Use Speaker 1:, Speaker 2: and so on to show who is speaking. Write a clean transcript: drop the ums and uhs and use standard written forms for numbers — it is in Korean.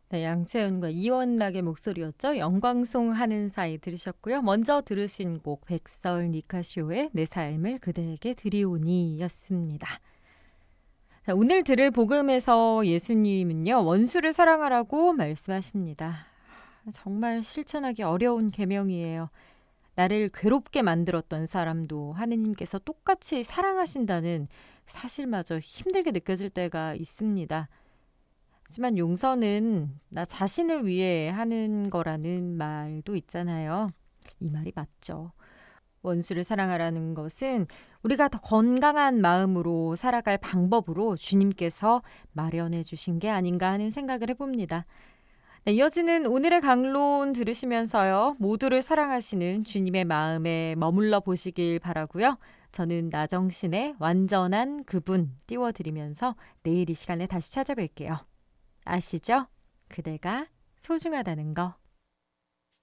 Speaker 1: 네, 양채은과 이원락의 목소리였죠. 영광송 하는 사이 들으셨고요. 먼저 들으신 곡 백설 니카쇼의 내 삶을 그대에게 드리오니 였습니다. 자, 오늘 들을 복음에서 예수님은요. 원수를 사랑하라고 말씀하십니다. 정말 실천하기 어려운 계명이에요. 나를 괴롭게 만들었던 사람도 하느님께서 똑같이 사랑하신다는 사실마저 힘들게 느껴질 때가 있습니다. 하지만 용서는 나 자신을 위해 하는 거라는 말도 있잖아요. 이 말이 맞죠. 원수를 사랑하라는 것은 우리가 더 건강한 마음으로 살아갈 방법으로 주님께서 마련해 주신 게 아닌가 하는 생각을 해봅니다. 네, 이어지는 오늘의 강론 들으시면서요. 모두를 사랑하시는 주님의 마음에 머물러 보시길 바라고요. 저는 나정신의 완전한 그분 띄워드리면서 내일 이 시간에 다시 찾아뵐게요. 아시죠? 그대가 소중하다는 거.